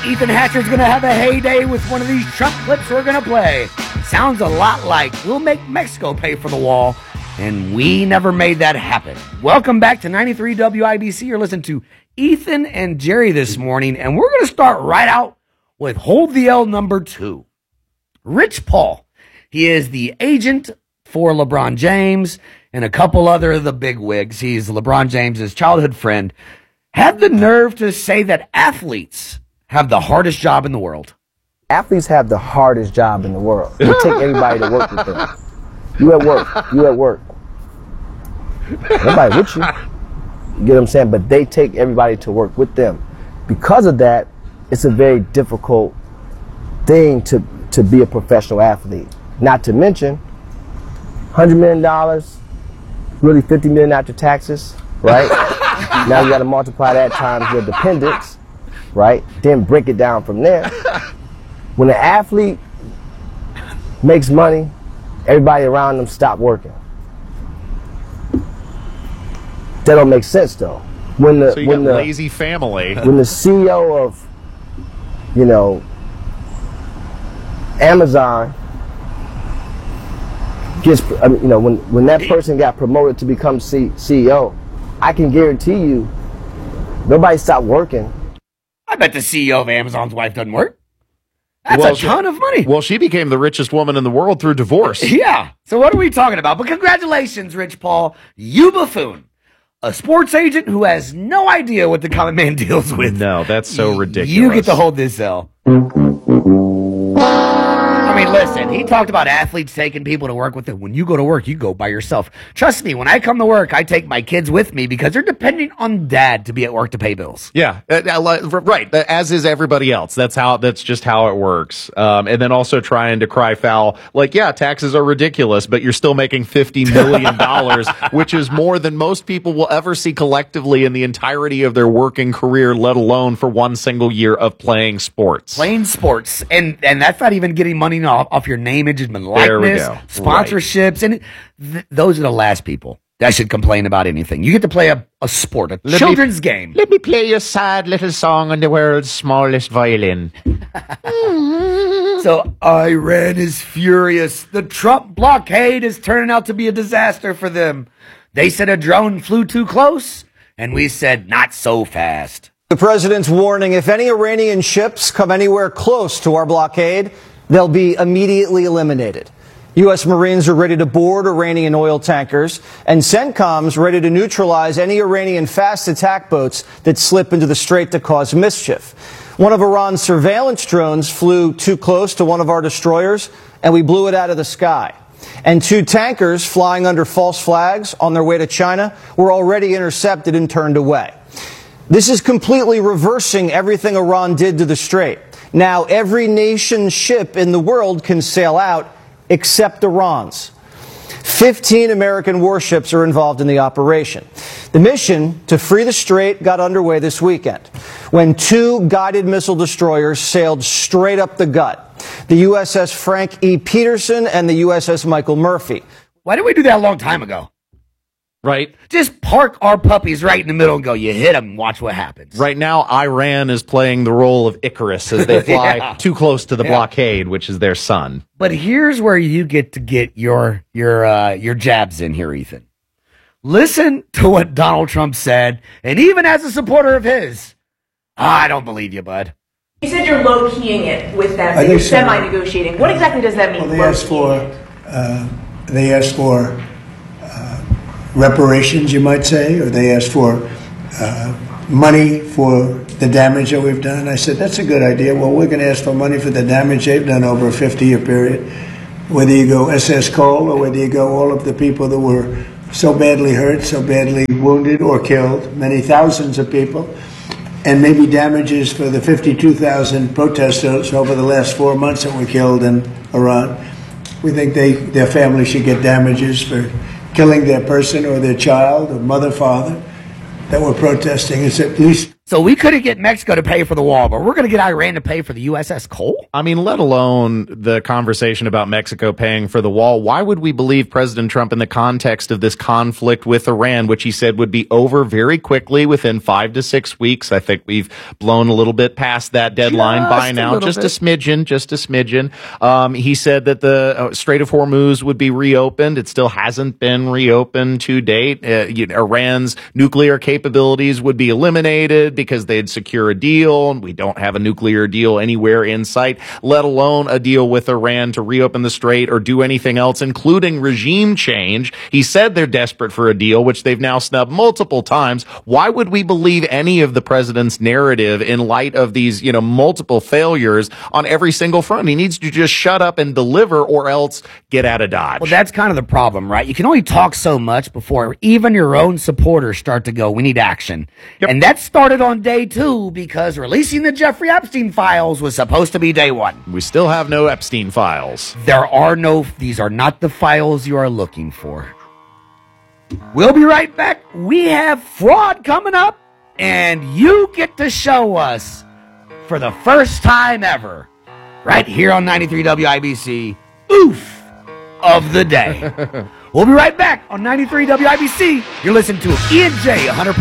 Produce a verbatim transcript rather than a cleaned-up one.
Ethan Hatcher's going to have a heyday with one of these Trump clips we're going to play. Sounds a lot like we'll make Mexico pay for the wall, and we never made that happen. Welcome back to ninety-three W I B C. You're listening to Ethan and Jerry this morning, and we're going to start right out with Hold the L number two. Rich Paul. He is the agent for LeBron James and a couple other of the big wigs. He's LeBron James's childhood friend. Had the nerve to say that athletes have the hardest job in the world. Athletes have the hardest job in the world. They take everybody to work with them. You at work. You at work. Nobody with you. You get what I'm saying? But they take everybody to work with them. Because of that, it's a very difficult thing to, to be a professional athlete. Not to mention, one hundred million dollars, really fifty million dollars after taxes, right? Now you got to multiply that times your dependents, right? Then break it down from there. When an athlete makes money, everybody around them stop working. That don't make sense though. When the so you when got the lazy family. When the C E O of, you know, Amazon gets, I mean, you know, when when that person got promoted to become C CEO, I can guarantee you, nobody stopped working. I bet the C E O of Amazon's wife doesn't work. That's well, a ton she, of money. Well, she became the richest woman in the world through divorce. Yeah. So what are we talking about? But congratulations, Rich Paul, you buffoon. A sports agent who has no idea what the common man deals with. No, that's so ridiculous. You get to hold this L. I mean, listen, he talked about athletes taking people to work with them. When you go to work, you go by yourself. Trust me, when I come to work, I take my kids with me because they're depending on dad to be at work to pay bills. Yeah, right. As is everybody else. That's how. That's just how it works. Um, and then also trying to cry foul, like, yeah, taxes are ridiculous, but you're still making fifty million dollars, which is more than most people will ever see collectively in the entirety of their working career, let alone for one single year of playing sports. Playing sports, and and that's not even getting money off, off your name, image, and likeness, sponsorships, right. and th- those are the last people that should complain about anything. You get to play a, a sport, a let children's me, game. Let me play you a sad little song on the world's smallest violin. So Iran is furious. The Trump blockade is turning out to be a disaster for them. They said a drone flew too close, and we said not so fast. The president's warning, if any Iranian ships come anywhere close to our blockade, they'll be immediately eliminated. U S Marines are ready to board Iranian oil tankers, and CENTCOM's ready to neutralize any Iranian fast attack boats that slip into the strait to cause mischief. One of Iran's surveillance drones flew too close to one of our destroyers, and we blew it out of the sky. And two tankers flying under false flags on their way to China were already intercepted and turned away. This is completely reversing everything Iran did to the strait. Now, every nation's ship in the world can sail out except Iran's. Fifteen American warships are involved in the operation. The mission to free the strait got underway this weekend when two guided missile destroyers sailed straight up the gut. The U S S Frank E. Peterson and the U S S Michael Murphy. Why didn't we do that a long time ago? Right. Just park our puppies right in the middle and go, you hit them and watch what happens. Right now, Iran is playing the role of Icarus as they fly yeah. too close to the yeah. blockade, which is their sun. But here's where you get to get your your uh, your jabs in here, Ethan. Listen to what Donald Trump said, and even as a supporter of his, oh, I don't believe you, bud. You said you're low-keying it with them, so you're semi-negotiating. What exactly does that mean? Well, they asked for, uh, they asked for uh, reparations, you might say, or they asked for uh, money for the damage that we've done. I said, that's a good idea. Well, we're going to ask for money for the damage they've done over a fifty-year period. Whether you go S S Cole or whether you go all of the people that were so badly hurt, so badly wounded or killed, many thousands of people, and maybe damages for the fifty-two thousand protesters over the last four months that were killed in Iran. We think they, their family should get damages for killing their person or their child or mother, father that were protesting. It's at least So we couldn't get Mexico to pay for the wall, but we're going to get Iran to pay for the U S S Cole? I mean, let alone the conversation about Mexico paying for the wall. Why would we believe President Trump in the context of this conflict with Iran, which he said would be over very quickly within five to six weeks? I think we've blown a little bit past that deadline Just by a now. little Just bit. a smidgen, just a smidgen. Um, he said that the uh, Strait of Hormuz would be reopened. It still hasn't been reopened to date. Uh, you know, Iran's nuclear capabilities would be eliminated because they'd secure a deal, and we don't have a nuclear deal anywhere in sight, let alone a deal with Iran to reopen the strait or do anything else, including regime change. He said they're desperate for a deal, which they've now snubbed multiple times. Why would we believe any of the president's narrative in light of these, you know, multiple failures on every single front? He needs to just shut up and deliver, or else get out of Dodge. Well, that's kind of the problem, right? You can only talk so much before even your own supporters start to go, we need action. Yep. And that started on day two because releasing the Jeffrey Epstein files was supposed to be day one. We still have no Epstein files. There are no, these are not the files you are looking for. We'll be right back. We have fraud coming up, and you get to show us for the first time ever, right here on ninety-three W I B C, oof of the day. We'll be right back on ninety-three W I B C. You're listening to E and J one hundred percent.